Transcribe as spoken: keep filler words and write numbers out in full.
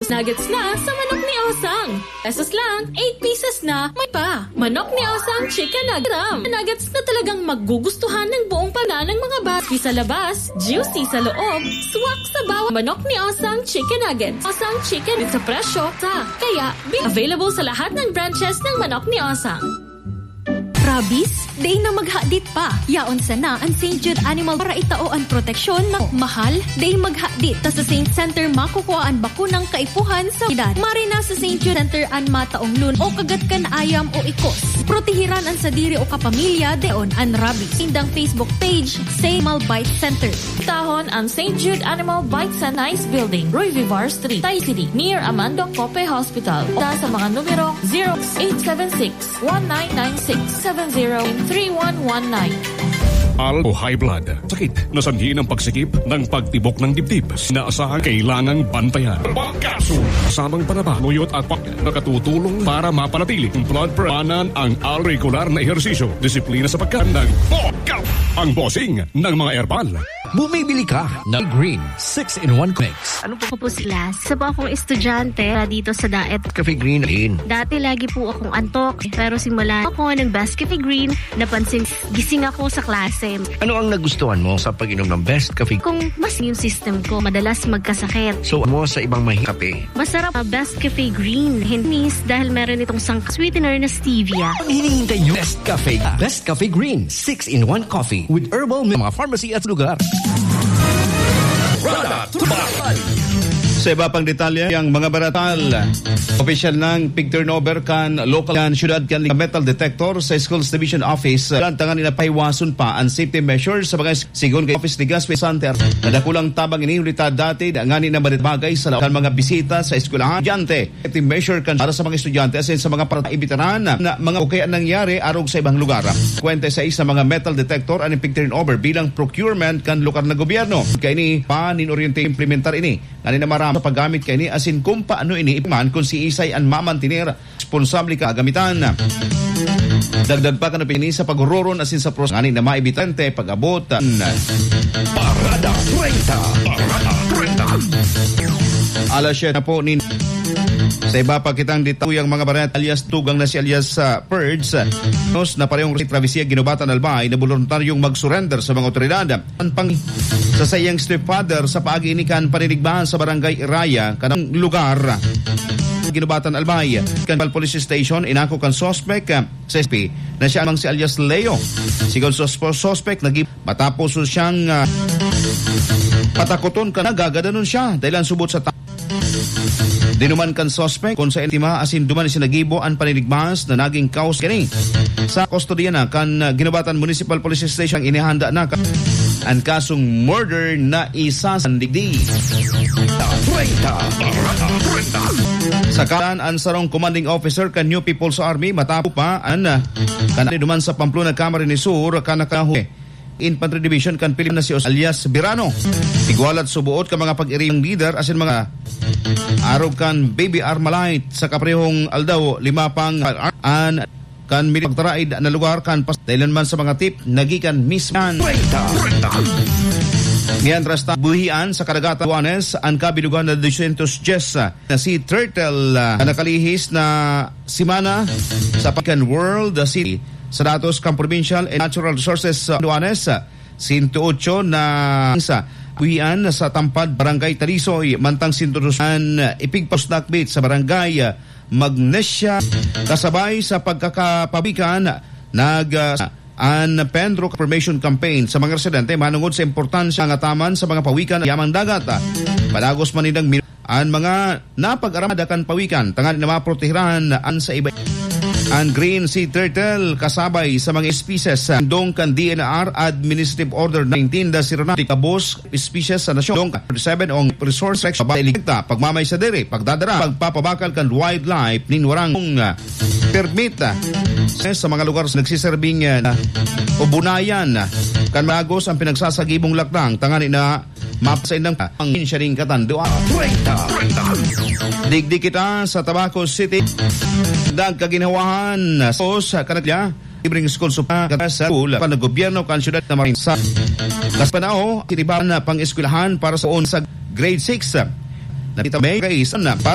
nuggets na sa manok ni Osang. Pesos lang, eight pieces na, may pa. Manok ni Osang chicken nuggets. Nuggets na talagang magugustuhan ng buong pana ng mga bati sa labas, juicy sa loob, swak sa bawat. Manok ni Osang chicken nuggets. Osang chicken sa presyo sa. Kaya, available sa lahat ng branches ng Manok ni Osang. Rabies? Day na maghadit pa. Yaon sana ang Saint Jude Animal para itao ang proteksyon ng mahal. Day maghadit. Ta sa Saint Center makukuha ang bakunang kaipuhan sa edad. Marina sa Saint Jude Center an mataong lun o kagat kan ayam o ikos. Protehiran ang sadiri o kapamilya deon ang rabies. Indang Facebook page, Animal Bite Center. Tahon ang Saint Jude Animal Bite sa Nice Building, Roy Vivar Street, Tay City, near Amando Cope Hospital. Da sa mga numero zero eight seven six, one nine nine six, seven zero three one one nine. Al o high blood. Sakit na sanhi ng pagsikip ng pagtibok ng dibdib. Sinaasahan kailangang bantayan. Pagkaso! Samang panaba, nuyot at pak nakatutulong para mapanatili ang blood pressure ang al-regular na ehersisyo. Disiplina sa pagkain ng Pagkaw! Ang bossing ng mga herbal. Bumibili ka ng Green six in one mix. Ano po po sila? Isa po akong estudyante dito sa Daet. Cafe Green. Dati lagi po akong antok. Pero simula ako ng Best Cafe Green, napansin gising ako sa klase. Ano ang nagustuhan mo sa pag-inom ng Best Cafe? Kung mas yung system ko, madalas magkasakit. So, mo sa ibang mahihing kape? Masarap ang Best Cafe Green. Hindi dahil meron itong sang sweetener na stevia. Ang hinihintay nyo? Best Cafe. Best Cafe Green six in one coffee with herbal milk. Mga pharmacy at lugar. Sa iba pang detalye, ang mga baratal, official ng pig turnover kan local kan syudad kan metal detector sa Schools Division Office. Lantangan nila pahiwason pa ang safety measures sa mga sigon kay Office ni Gaspe Santer. Nadakulang tabang iniulita dati na ngani na bagay sa lakan mga bisita sa eskwelahan. Estudyante, safety measure kan para sa mga estudyante asin sa mga para-ibitaran na mga okay ang nangyari arog sa ibang lugar. Kwenta sa isa mga metal detector ang pig turnover bilang procurement kan lokal na gobyerno. Kaya ini pa nin-oriente implementar ini. Ngani na marami sa paggamit kay ni asin kung paano ini ipaman kung si Isay ang mamantinir responsable ka gamitan. Dagdag pa ka na pini sa pagruron asin sa pros ngani na maibitante pag-abot. Parada treinta. Parada treinta. Alas siya na po ni sa iba pa kitang dituyang mga barat alias tugang na si alias uh, Purge nos na parehong travesya ginubatan albay na voluntaryong mag-surrender sa mga otoridad. Ang pang sa sayang stepfather sa paaginikan paninigbahan sa barangay Iraya kanang lugar ginubatan albay kanal police station inako kan suspect uh, sa S P na siya amang si alias Leo. Sigon sa suspect nagip matapos siyang uh, patakoton ka na gagadanon siya dahil ang subot sa ta- Dinuman kan suspect kung sa intima asin duman si nagibo ang paninigmas na naging kaos kini. Sa kustodiya na kan uh, Ginubatan Municipal Police Station inihanda na kan ang kasong murder na isasandigdi. Sa kalan ang sarong commanding officer kan New People's Army matapo pa an uh, kan duman sa Pamplona Camarines Sur kanakahu Infantry Division kan Pilip na si alias Birano. Igualat subuot ka mga pag-iriyong leader asin mga arog kan Baby Armalite sa kaprehong aldaw lima pang an kan militaraid na lugar kan pas dahil man sa mga tip nagikan misman. Mientras ta buhian sa kadagatan Juanes ang kabilugan na two ten na si Turtle uh, nakalihis na simana sa Pakan World City sa datos kang Provincial and Natural Resources uh, Juanes one oh eight na sa buhian sa Tampad Barangay Talisoy mantang sinturusan uh, ipigpos nakbit sa Barangay uh, Magnesia kasabay sa pagkakapabikan nag uh, an Pendro Confirmation Campaign sa mga residente manungod sa importansya ng ataman sa mga pawikan yamang dagat. Palagos manidang ang mga napag-aramada kan pawikan tangan na maprotehiran an sa iba ang green sea turtle kasabay sa mga species sa dong kan D N R Administrative Order nineteen da Siranati kabos species sa nasyon dong forty-seven ong resource section ilikta pagmamay sa diri pagdadara pagpapabakal kan wildlife nin warang uh, permit uh, sa mga lugar sa nagsiserving uh, ubunayan uh, kan magos ang pinagsasagibong lakdang tangani na mapasain ng ang insyaring katando digdi kita sa Tabaco City dag kaginawahan so sa kanatya libreng school sa school pan gobyerno kan syudad na Marinsa kas panao tiniban na pang eskwelahan para sa on sa grade six nakita may kaisan na para